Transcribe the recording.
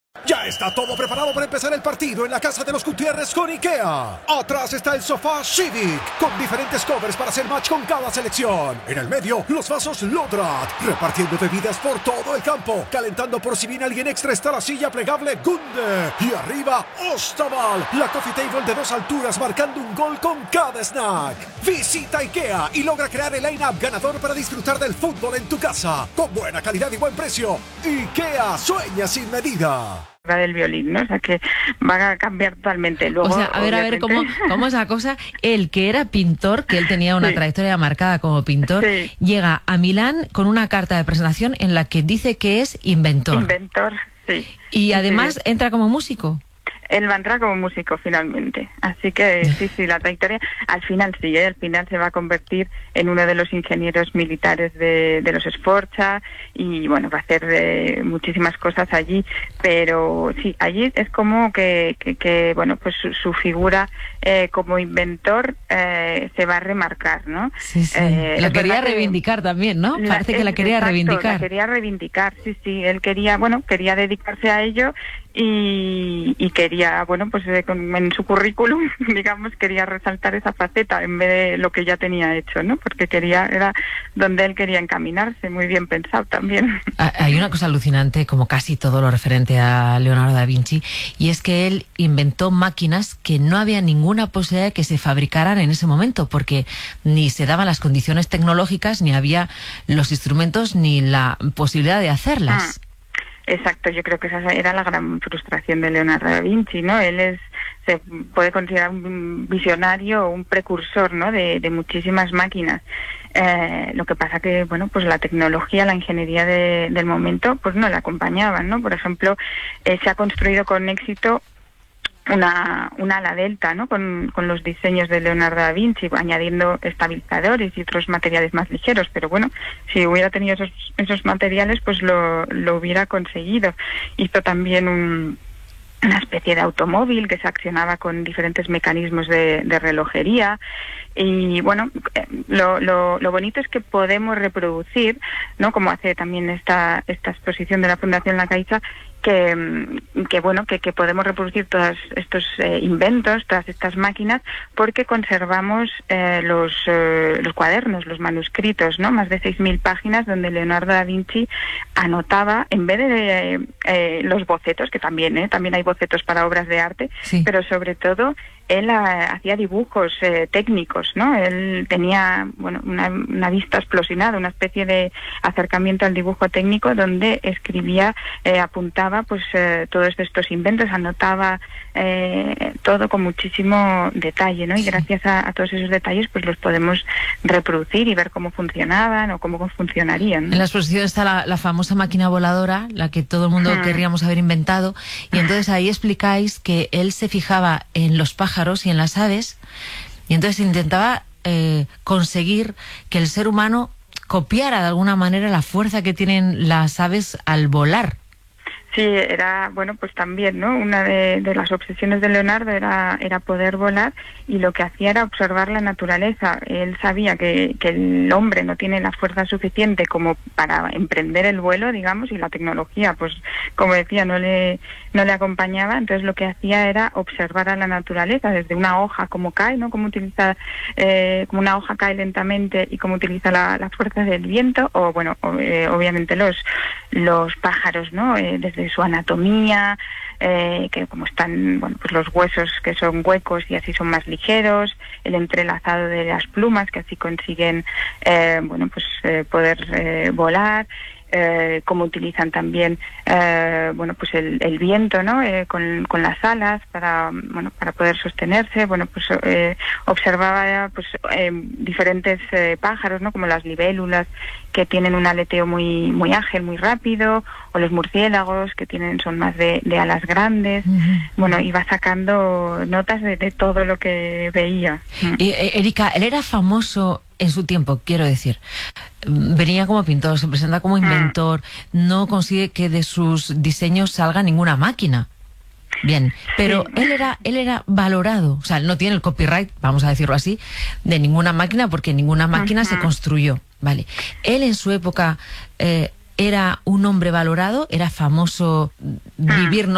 Ya está todo preparado para empezar el partido en la casa de los Gutiérrez con IKEA. Atrás está el sofá Civic, con diferentes covers para hacer match con cada selección. En el medio, los vasos Lodrat, repartiendo bebidas por todo el campo. Calentando por si viene alguien extra está la silla plegable Gunde. Y arriba, Ostaval, la coffee table de 2 alturas marcando un gol con cada snack. Visita IKEA y logra crear el line-up ganador para disfrutar del fútbol en tu casa. Con buena calidad y buen precio. IKEA sueña sin medida. Del violín, ¿no? O sea, que va a cambiar totalmente. Luego, o sea, a ver, ¿cómo es la cosa? Él, que era pintor, que él tenía una trayectoria marcada como pintor, llega a Milán con una carta de presentación en la que dice que es inventor. Inventor, sí. Y además entra como músico. Él va a entrar como músico finalmente. Así que sí, la trayectoria al final se va a convertir en uno de los ingenieros militares de los Sforza y bueno, va a hacer muchísimas cosas allí, pero sí, allí es como que bueno, pues su figura como inventor se va a remarcar, ¿no? Sí. La quería reivindicar también, ¿no? Parece que la quería reivindicar. La quería reivindicar, sí. Él quería dedicarse a ello y quería, bueno, pues en su currículum, digamos, quería resaltar esa faceta en vez de lo que ya tenía hecho, ¿no? Porque era donde él quería encaminarse, muy bien pensado también. Hay una cosa alucinante, como casi todo lo referente a Leonardo da Vinci, y es que él inventó máquinas que no había ninguna posibilidad de que se fabricaran en ese momento, porque ni se daban las condiciones tecnológicas, ni había los instrumentos, ni la posibilidad de hacerlas. Exacto, yo creo que esa era la gran frustración de Leonardo da Vinci, ¿no? Él se puede considerar un visionario, un precursor, ¿no? de muchísimas máquinas. Lo que pasa que, bueno, pues la tecnología, la ingeniería del momento, pues no la acompañaban, ¿no? Por ejemplo, se ha construido con éxito una ala delta, ¿no? Con los diseños de Leonardo da Vinci, añadiendo estabilizadores y otros materiales más ligeros, pero bueno, si hubiera tenido esos materiales, pues lo hubiera conseguido. Hizo también una especie de automóvil que se accionaba con diferentes mecanismos de relojería. Y bueno, lo bonito es que podemos reproducir, ¿no? Como hace también esta exposición de la Fundación La Caixa, que bueno, que podemos reproducir todos estos inventos, todas estas máquinas, porque conservamos los cuadernos, los manuscritos, ¿no? Más de 6.000 páginas donde Leonardo da Vinci anotaba, en vez de los bocetos, que también hay bocetos para obras de arte, pero sobre todo él hacía dibujos técnicos, ¿no? Él tenía, bueno, una vista explosionada, una especie de acercamiento al dibujo técnico donde escribía, apuntaba pues todos estos inventos, anotaba todo con muchísimo detalle, ¿no? Y gracias a todos esos detalles pues los podemos reproducir y ver cómo funcionaban o cómo funcionarían, ¿no? En la exposición está la famosa máquina voladora, la que todo el mundo querríamos haber inventado, y entonces ahí explicáis que él se fijaba en los pájaros y en las aves, y entonces intentaba conseguir que el ser humano copiara de alguna manera la fuerza que tienen las aves al volar. Sí, era, bueno, pues también, ¿no? Una de las obsesiones de Leonardo era poder volar, y lo que hacía era observar la naturaleza. Él sabía que el hombre no tiene la fuerza suficiente como para emprender el vuelo, digamos, y la tecnología, pues, como decía, no le acompañaba. Entonces lo que hacía era observar a la naturaleza, desde una hoja, cómo cae, ¿no? Cómo utiliza, como una hoja cae lentamente y cómo utiliza la fuerza del viento, o bueno, obviamente los pájaros, ¿no? Desde su anatomía, que como están, bueno, pues los huesos que son huecos y así son más ligeros, el entrelazado de las plumas que así consiguen, bueno, pues poder volar. Cómo utilizan también bueno, pues el viento, ¿no? Con las alas para poder sostenerse. Bueno, pues observaba pues diferentes pájaros, ¿no? Como las libélulas, que tienen un aleteo muy muy ágil, muy rápido, o los murciélagos, que son más de alas grandes. Bueno, iba sacando notas de todo lo que veía. Erika, él era famoso en su tiempo, quiero decir. Venía como pintor, se presenta como inventor, no consigue que de sus diseños salga ninguna máquina. Bien, pero él era valorado, o sea, él no tiene el copyright, vamos a decirlo así, de ninguna máquina, porque ninguna máquina se construyó, ¿vale? Él en su época era un hombre valorado, era famoso, vivir